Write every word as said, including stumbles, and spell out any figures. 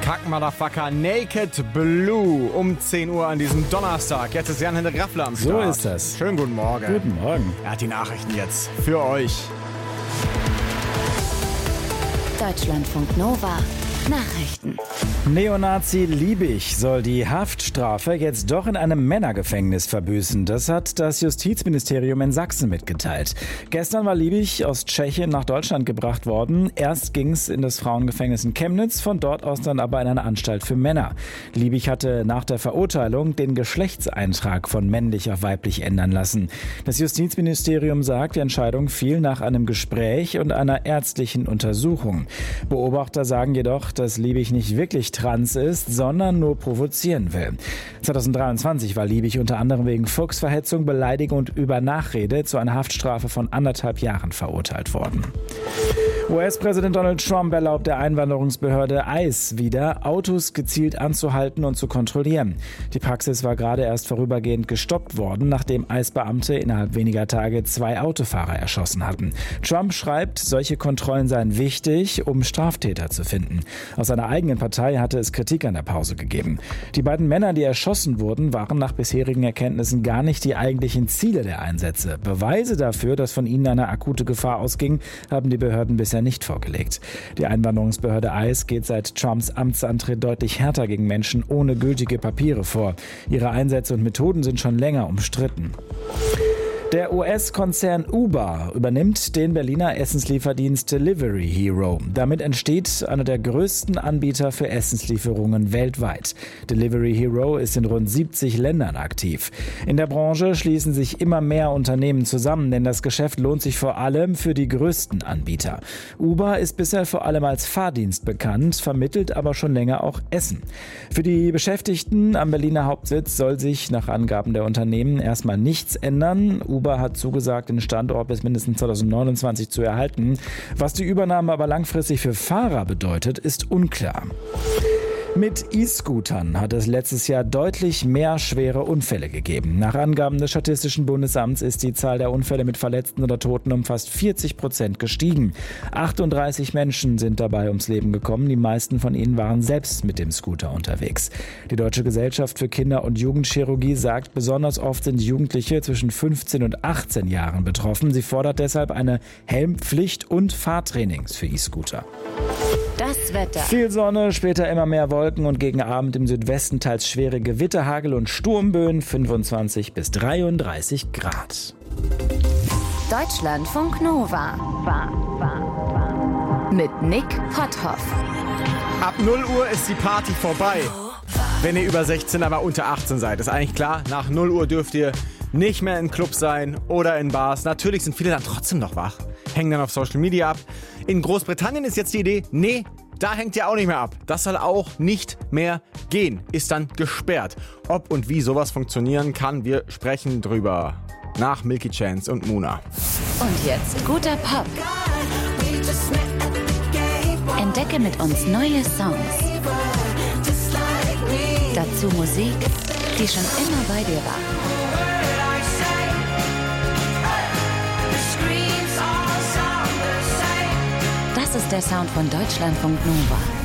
Fuck Motherfucker, Naked Blue um zehn Uhr an diesem Donnerstag. Jetzt ist Jan-Henrik Raffler am Start. So ist das. Schönen guten Morgen. Guten Morgen. Er hat die Nachrichten jetzt für euch. Deutschlandfunk Nova. Nachrichten. Neonazi Liebig soll die Haftstrafe jetzt doch in einem Männergefängnis verbüßen. Das hat das Justizministerium in Sachsen mitgeteilt. Gestern war Liebig aus Tschechien nach Deutschland gebracht worden. Erst ging es in das Frauengefängnis in Chemnitz, von dort aus dann aber in eine Anstalt für Männer. Liebig hatte nach der Verurteilung den Geschlechtseintrag von männlich auf weiblich ändern lassen. Das Justizministerium sagt, die Entscheidung fiel nach einem Gespräch und einer ärztlichen Untersuchung. Beobachter sagen jedoch, dass Liebig nicht wirklich trans ist, sondern nur provozieren will. zweitausenddreiundzwanzig war Liebig unter anderem wegen Volksverhetzung, Beleidigung und Übernachrede zu einer Haftstrafe von anderthalb Jahren verurteilt worden. U S-Präsident Donald Trump erlaubt der Einwanderungsbehörde ICE wieder, Autos gezielt anzuhalten und zu kontrollieren. Die Praxis war gerade erst vorübergehend gestoppt worden, nachdem ICE-Beamte innerhalb weniger Tage zwei Autofahrer erschossen hatten. Trump schreibt, solche Kontrollen seien wichtig, um Straftäter zu finden. Aus seiner eigenen Partei hatte es Kritik an der Pause gegeben. Die beiden Männer, die erschossen wurden, waren nach bisherigen Erkenntnissen gar nicht die eigentlichen Ziele der Einsätze. Beweise dafür, dass von ihnen eine akute Gefahr ausging, haben die Behörden bisher nicht vorgelegt. Die Einwanderungsbehörde ICE geht seit Trumps Amtsantritt deutlich härter gegen Menschen ohne gültige Papiere vor. Ihre Einsätze und Methoden sind schon länger umstritten. Der U S-Konzern Uber übernimmt den Berliner Essenslieferdienst Delivery Hero. Damit entsteht einer der größten Anbieter für Essenslieferungen weltweit. Delivery Hero ist in rund siebzig Ländern aktiv. In der Branche schließen sich immer mehr Unternehmen zusammen, denn das Geschäft lohnt sich vor allem für die größten Anbieter. Uber ist bisher vor allem als Fahrdienst bekannt, vermittelt aber schon länger auch Essen. Für die Beschäftigten am Berliner Hauptsitz soll sich nach Angaben der Unternehmen erstmal nichts ändern. Uber hat zugesagt, den Standort bis mindestens zweitausendneunundzwanzig zu erhalten. Was die Übernahme aber langfristig für Fahrer bedeutet, ist unklar. Mit E-Scootern hat es letztes Jahr deutlich mehr schwere Unfälle gegeben. Nach Angaben des Statistischen Bundesamts ist die Zahl der Unfälle mit Verletzten oder Toten um fast vierzig Prozent gestiegen. achtunddreißig Menschen sind dabei ums Leben gekommen. Die meisten von ihnen waren selbst mit dem Scooter unterwegs. Die Deutsche Gesellschaft für Kinder- und Jugendchirurgie sagt, besonders oft sind Jugendliche zwischen fünfzehn und achtzehn Jahren betroffen. Sie fordert deshalb eine Helmpflicht und Fahrtrainings für E-Scooter. Das Wetter. Viel Sonne, später immer mehr Wolken und gegen Abend im Südwesten teils schwere Gewitter, Hagel und Sturmböen, fünfundzwanzig bis dreiunddreißig Grad. Deutschlandfunk Nova. War, war, war. Mit Nick Potthoff. Ab null Uhr ist die Party vorbei. Wenn ihr über sechzehn, aber unter achtzehn seid, ist eigentlich klar, nach null Uhr dürft ihr nicht mehr in Clubs sein oder in Bars. Natürlich sind viele dann trotzdem noch wach, hängen dann auf Social Media ab. In Großbritannien ist jetzt die Idee, nee, da hängt ihr auch nicht mehr ab. Das soll auch nicht mehr gehen. Ist dann gesperrt. Ob und wie sowas funktionieren kann, wir sprechen drüber. Nach Milky Chance und Muna. Und jetzt guter Pop. Entdecke mit uns neue Songs. Dazu Musik, die schon immer bei dir war. Das ist der Sound von Deutschlandfunk Nova.